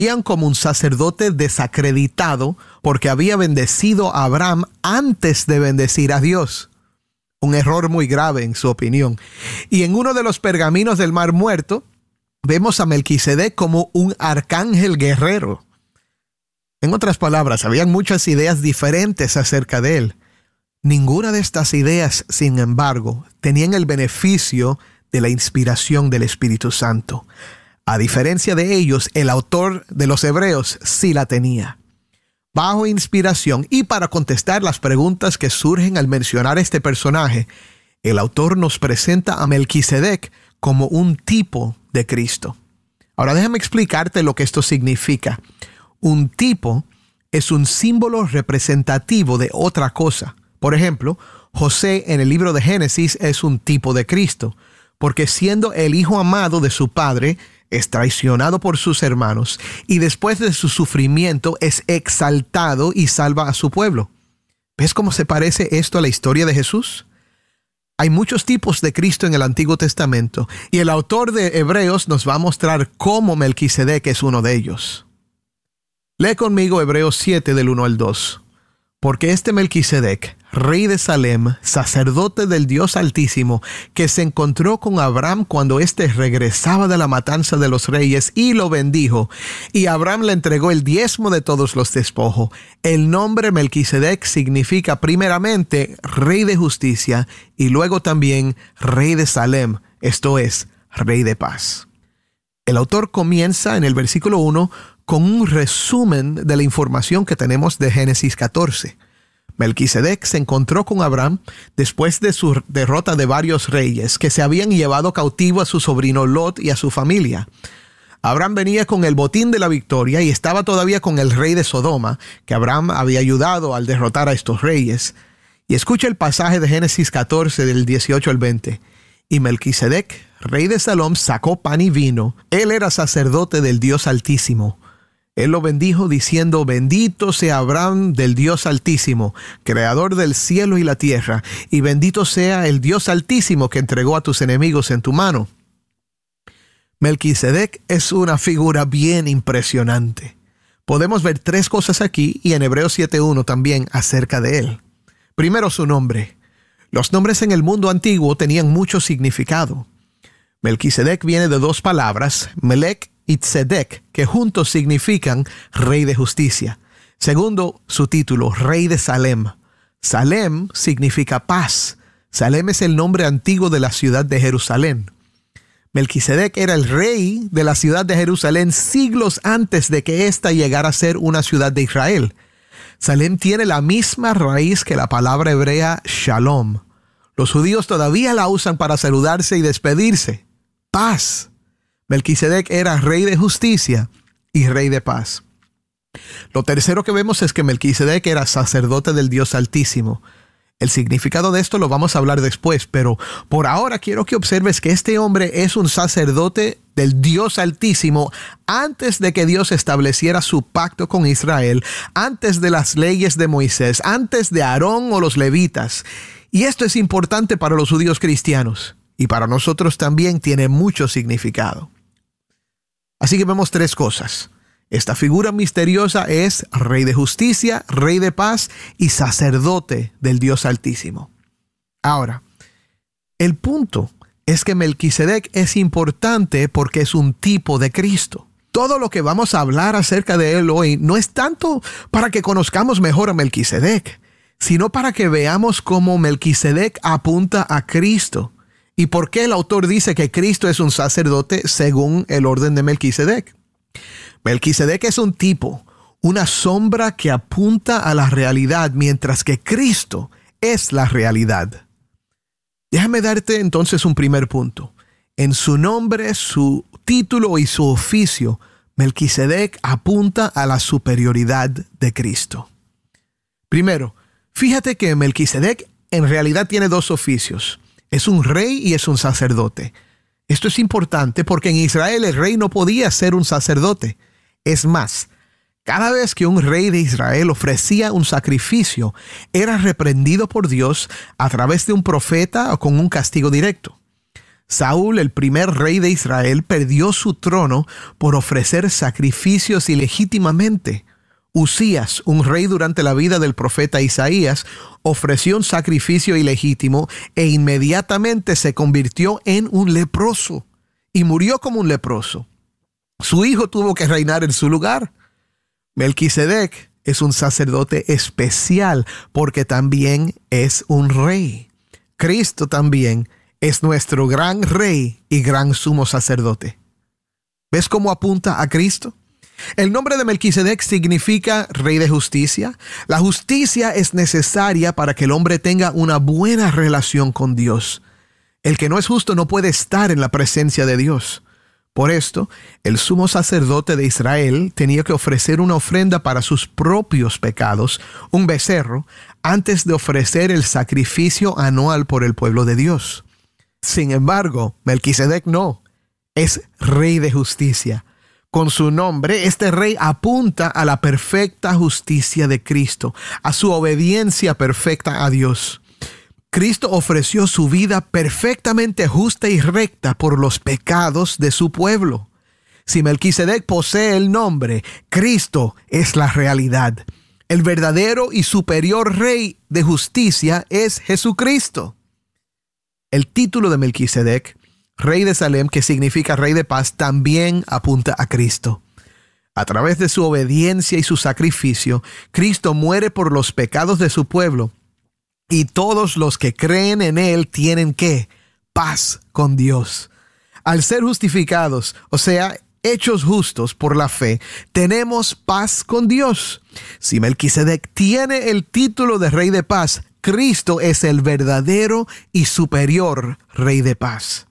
veían como un sacerdote desacreditado porque había bendecido a Abraham antes de bendecir a Dios. Un error muy grave en su opinión. Y en uno de los pergaminos del Mar Muerto, vemos a Melquisedec como un arcángel guerrero. En otras palabras, habían muchas ideas diferentes acerca de él. Ninguna de estas ideas, sin embargo, tenían el beneficio de la inspiración del Espíritu Santo. A diferencia de ellos, el autor de los Hebreos sí la tenía. Bajo inspiración y para contestar las preguntas que surgen al mencionar este personaje, el autor nos presenta a Melquisedec como un tipo de Cristo. Ahora déjame explicarte lo que esto significa. Un tipo es un símbolo representativo de otra cosa. Por ejemplo, José en el libro de Génesis es un tipo de Cristo, porque siendo el hijo amado de su padre, es traicionado por sus hermanos y después de su sufrimiento es exaltado y salva a su pueblo. ¿Ves cómo se parece esto a la historia de Jesús? Hay muchos tipos de Cristo en el Antiguo Testamento y el autor de Hebreos nos va a mostrar cómo Melquisedec es uno de ellos. Lee conmigo Hebreos 7 del 1 al 2. Porque este Melquisedec, rey de Salem, sacerdote del Dios Altísimo, que se encontró con Abraham cuando éste regresaba de la matanza de los reyes y lo bendijo, y Abraham le entregó el diezmo de todos los despojos. El nombre Melquisedec significa primeramente rey de justicia y luego también rey de Salem, esto es, rey de paz. El autor comienza en el versículo 1 con un resumen de la información que tenemos de Génesis 14. Melquisedec se encontró con Abraham después de su derrota de varios reyes que se habían llevado cautivo a su sobrino Lot y a su familia. Abraham venía con el botín de la victoria y estaba todavía con el rey de Sodoma, que Abraham había ayudado al derrotar a estos reyes. Y escucha el pasaje de Génesis 14 del 18 al 20. Y Melquisedec, rey de Salem, sacó pan y vino. Él era sacerdote del Dios Altísimo. Él lo bendijo diciendo: bendito sea Abraham del Dios Altísimo, creador del cielo y la tierra, y bendito sea el Dios Altísimo que entregó a tus enemigos en tu mano. Melquisedec es una figura bien impresionante. Podemos ver tres cosas aquí y en Hebreos 7:1 también acerca de él. Primero, su nombre. Los nombres en el mundo antiguo tenían mucho significado. Melquisedec viene de dos palabras, Melec y Tzedek, que juntos significan rey de justicia. Segundo, su título, rey de Salem. Salem significa paz. Salem es el nombre antiguo de la ciudad de Jerusalén. Melquisedec era el rey de la ciudad de Jerusalén siglos antes de que ésta llegara a ser una ciudad de Israel. Salem tiene la misma raíz que la palabra hebrea shalom. Los judíos todavía la usan para saludarse y despedirse. Paz. Melquisedec era rey de justicia y rey de paz. Lo tercero que vemos es que Melquisedec era sacerdote del Dios Altísimo. El significado de esto lo vamos a hablar después, pero por ahora quiero que observes que este hombre es un sacerdote del Dios Altísimo antes de que Dios estableciera su pacto con Israel, antes de las leyes de Moisés, antes de Aarón o los levitas. Y esto es importante para los judíos cristianos y para nosotros también tiene mucho significado. Así que vemos tres cosas. Esta figura misteriosa es rey de justicia, rey de paz y sacerdote del Dios Altísimo. Ahora, el punto es que Melquisedec es importante porque es un tipo de Cristo. Todo lo que vamos a hablar acerca de él hoy no es tanto para que conozcamos mejor a Melquisedec, sino para que veamos cómo Melquisedec apunta a Cristo. ¿Y por qué el autor dice que Cristo es un sacerdote según el orden de Melquisedec? Melquisedec es un tipo, una sombra que apunta a la realidad, mientras que Cristo es la realidad. Déjame darte entonces un primer punto. En su nombre, su título y su oficio, Melquisedec apunta a la superioridad de Cristo. Primero, fíjate que Melquisedec en realidad tiene dos oficios. Es un rey y es un sacerdote. Esto es importante porque en Israel el rey no podía ser un sacerdote. Es más, cada vez que un rey de Israel ofrecía un sacrificio, era reprendido por Dios a través de un profeta o con un castigo directo. Saúl, el primer rey de Israel, perdió su trono por ofrecer sacrificios ilegítimamente. Usías, un rey durante la vida del profeta Isaías, ofreció un sacrificio ilegítimo e inmediatamente se convirtió en un leproso y murió como un leproso. Su hijo tuvo que reinar en su lugar. Melquisedec es un sacerdote especial porque también es un rey. Cristo también es nuestro gran rey y gran sumo sacerdote. ¿Ves cómo apunta a Cristo? El nombre de Melquisedec significa rey de justicia. La justicia es necesaria para que el hombre tenga una buena relación con Dios. El que no es justo no puede estar en la presencia de Dios. Por esto, el sumo sacerdote de Israel tenía que ofrecer una ofrenda para sus propios pecados, un becerro, antes de ofrecer el sacrificio anual por el pueblo de Dios. Sin embargo, Melquisedec no, es rey de justicia. Con su nombre, este rey apunta a la perfecta justicia de Cristo, a su obediencia perfecta a Dios. Cristo ofreció su vida perfectamente justa y recta por los pecados de su pueblo. Si Melquisedec posee el nombre, Cristo es la realidad. El verdadero y superior rey de justicia es Jesucristo. El título de Melquisedec, rey de Salem, que significa rey de paz, también apunta a Cristo. A través de su obediencia y su sacrificio, Cristo muere por los pecados de su pueblo. Y todos los que creen en Él tienen ¿qué? Paz con Dios. Al ser justificados, o sea, hechos justos por la fe, tenemos paz con Dios. Si Melquisedec tiene el título de Rey de Paz, Cristo es el verdadero y superior Rey de Paz.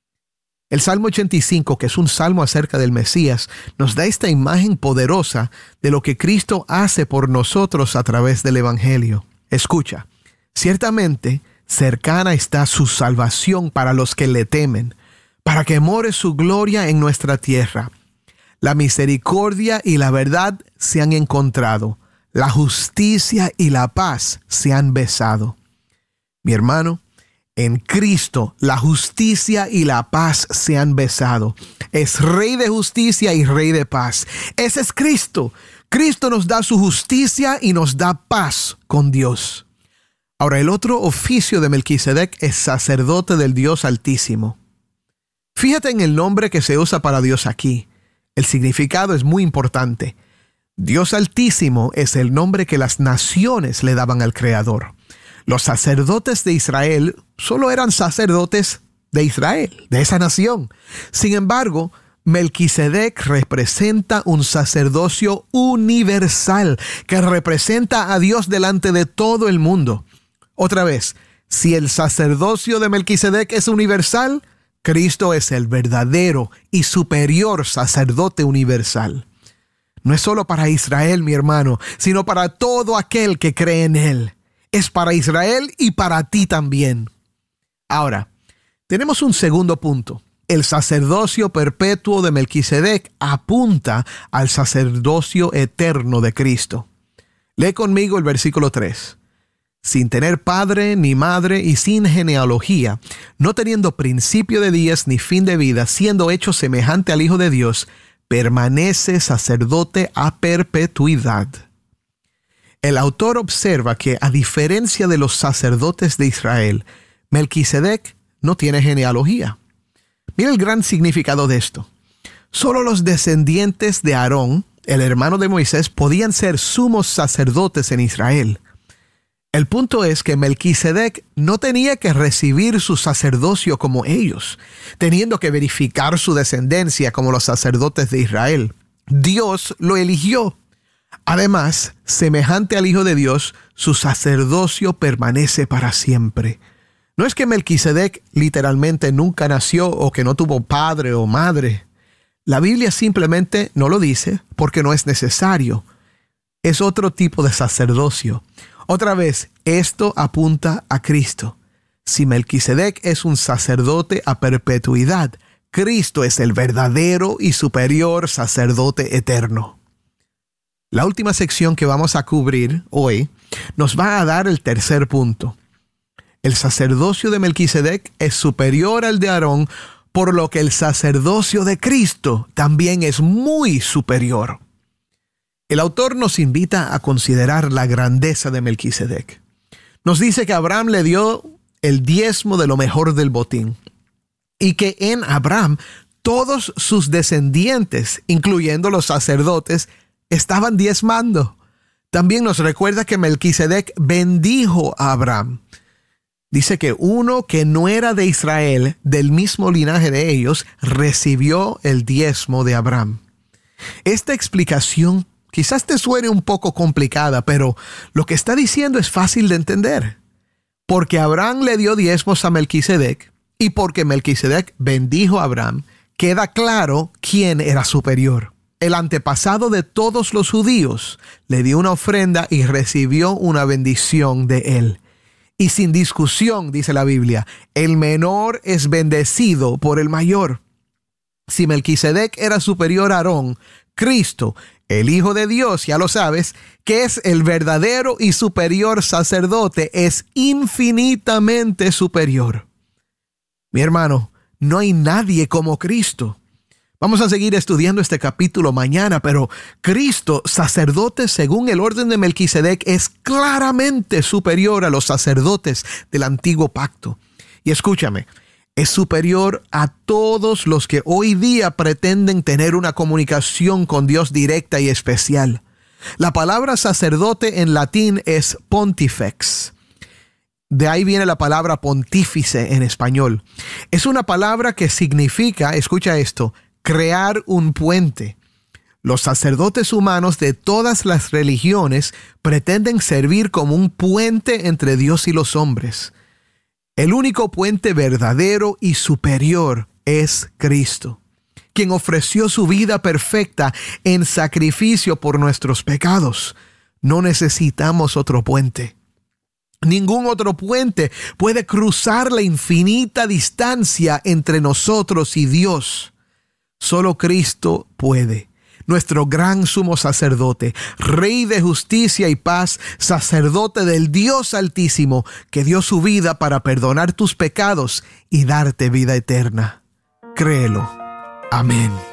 El Salmo 85, que es un salmo acerca del Mesías, nos da esta imagen poderosa de lo que Cristo hace por nosotros a través del Evangelio. Escucha. Ciertamente, cercana está su salvación para los que le temen, para que more su gloria en nuestra tierra. La misericordia y la verdad se han encontrado, la justicia y la paz se han besado. Mi hermano, en Cristo la justicia y la paz se han besado. Es Rey de justicia y Rey de paz. Ese es Cristo. Cristo nos da su justicia y nos da paz con Dios. Ahora, el otro oficio de Melquisedec es sacerdote del Dios Altísimo. Fíjate en el nombre que se usa para Dios aquí. El significado es muy importante. Dios Altísimo es el nombre que las naciones le daban al Creador. Los sacerdotes de Israel solo eran sacerdotes de Israel, de esa nación. Sin embargo, Melquisedec representa un sacerdocio universal que representa a Dios delante de todo el mundo. Otra vez, si el sacerdocio de Melquisedec es universal, Cristo es el verdadero y superior sacerdote universal. No es solo para Israel, mi hermano, sino para todo aquel que cree en Él. Es para Israel y para ti también. Ahora, tenemos un segundo punto. El sacerdocio perpetuo de Melquisedec apunta al sacerdocio eterno de Cristo. Lee conmigo el versículo 3. Sin tener padre ni madre y sin genealogía, no teniendo principio de días ni fin de vida, siendo hecho semejante al Hijo de Dios, permanece sacerdote a perpetuidad. El autor observa que, a diferencia de los sacerdotes de Israel, Melquisedec no tiene genealogía. Mira el gran significado de esto. Solo los descendientes de Aarón, el hermano de Moisés, podían ser sumos sacerdotes en Israel. El punto es que Melquisedec no tenía que recibir su sacerdocio como ellos, teniendo que verificar su descendencia como los sacerdotes de Israel. Dios lo eligió. Además, semejante al Hijo de Dios, su sacerdocio permanece para siempre. No es que Melquisedec literalmente nunca nació o que no tuvo padre o madre. La Biblia simplemente no lo dice porque no es necesario. Es otro tipo de sacerdocio. Otra vez, esto apunta a Cristo. Si Melquisedec es un sacerdote a perpetuidad, Cristo es el verdadero y superior sacerdote eterno. La última sección que vamos a cubrir hoy nos va a dar el tercer punto. El sacerdocio de Melquisedec es superior al de Aarón, por lo que el sacerdocio de Cristo también es muy superior. El autor nos invita a considerar la grandeza de Melquisedec. Nos dice que Abraham le dio el diezmo de lo mejor del botín y que en Abraham todos sus descendientes, incluyendo los sacerdotes, estaban diezmando. También nos recuerda que Melquisedec bendijo a Abraham. Dice que uno que no era de Israel, del mismo linaje de ellos, recibió el diezmo de Abraham. Esta explicación quizás te suene un poco complicada, pero lo que está diciendo es fácil de entender. Porque Abraham le dio diezmos a Melquisedec y porque Melquisedec bendijo a Abraham, queda claro quién era superior. El antepasado de todos los judíos le dio una ofrenda y recibió una bendición de él. Y sin discusión, dice la Biblia, el menor es bendecido por el mayor. Si Melquisedec era superior a Aarón, Cristo, el Hijo de Dios, ya lo sabes, que es el verdadero y superior sacerdote, es infinitamente superior. Mi hermano, no hay nadie como Cristo. Vamos a seguir estudiando este capítulo mañana, pero Cristo, sacerdote según el orden de Melquisedec, es claramente superior a los sacerdotes del antiguo pacto. Y escúchame, es superior a todos los que hoy día pretenden tener una comunicación con Dios directa y especial. La palabra sacerdote en latín es pontifex. De ahí viene la palabra pontífice en español. Es una palabra que significa, escucha esto, crear un puente. Los sacerdotes humanos de todas las religiones pretenden servir como un puente entre Dios y los hombres. El único puente verdadero y superior es Cristo, quien ofreció su vida perfecta en sacrificio por nuestros pecados. No necesitamos otro puente. Ningún otro puente puede cruzar la infinita distancia entre nosotros y Dios. Solo Cristo puede. Nuestro gran sumo sacerdote, Rey de justicia y paz, sacerdote del Dios Altísimo, que dio su vida para perdonar tus pecados y darte vida eterna. Créelo. Amén.